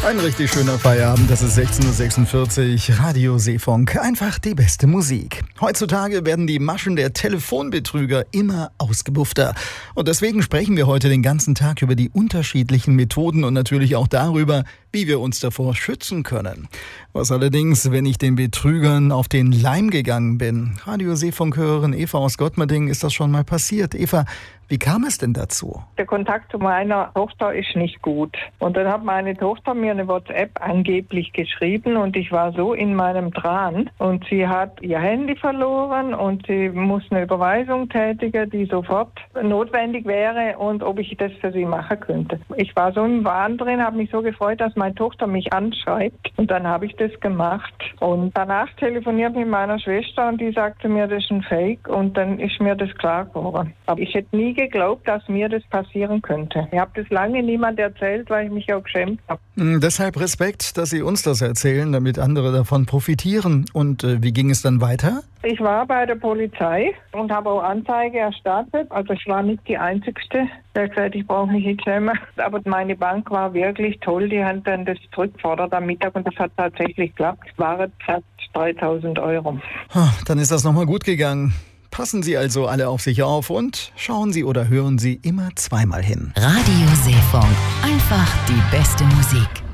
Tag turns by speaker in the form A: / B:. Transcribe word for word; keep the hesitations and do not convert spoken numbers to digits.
A: Ein richtig schöner Feierabend, das ist sechzehn Uhr sechsundvierzig, Radio Seefunk, einfach die beste Musik. Heutzutage werden die Maschen der Telefonbetrüger immer ausgebuffter. Und deswegen sprechen wir heute den ganzen Tag über die unterschiedlichen Methoden und natürlich auch darüber, wie wir uns davor schützen können. Was allerdings, wenn ich den Betrügern auf den Leim gegangen bin? Radio Seefunk-Hörerin Eva aus Gottmerding, ist das schon mal passiert? Eva, wie kam es denn dazu?
B: Der Kontakt zu meiner Tochter ist nicht gut. Und dann hat meine Tochter mir eine WhatsApp angeblich geschrieben und ich war so in meinem Tran. Und sie hat ihr Handy verloren und sie muss eine Überweisung tätigen, die sofort notwendig wäre und ob ich das für sie machen könnte. Ich war so im Wahn drin, habe mich so gefreut, dass meine Tochter mich anschreibt. Und dann habe ich das gemacht. Und danach telefoniert mit meiner Schwester und die sagte mir, das ist ein Fake. Und dann ist mir das klar geworden. Aber ich hätte nie geglaubt, dass mir das passieren könnte. Ich habe das lange niemand erzählt, weil ich mich auch geschämt habe.
A: Mhm, deshalb Respekt, dass Sie uns das erzählen, damit andere davon profitieren. Und äh, wie ging es dann weiter?
B: Ich war bei der Polizei und habe auch Anzeige erstattet. Also ich war nicht die Einzigste, der gesagt, ich brauche mich nicht schämen. Aber meine Bank war wirklich toll. Die haben dann das zurückgefordert am Mittag und das hat tatsächlich geklappt. Es waren fast dreitausend Euro.
A: Dann ist das nochmal gut gegangen. Passen Sie also alle auf sich auf und schauen Sie oder hören Sie immer zweimal hin.
C: Radio Seefunk. Einfach die beste Musik.